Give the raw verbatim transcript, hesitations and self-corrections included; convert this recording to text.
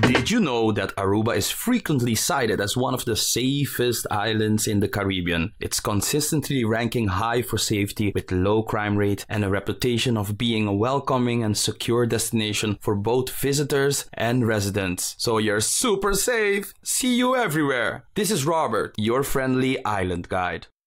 Did you know that Aruba is frequently cited as one of the safest islands in the Caribbean? It's consistently ranking high for safety with low crime rate and a reputation of being a welcoming and secure destination for both visitors and residents. So you're super safe! See you everywhere! This is Robert, your friendly island guide.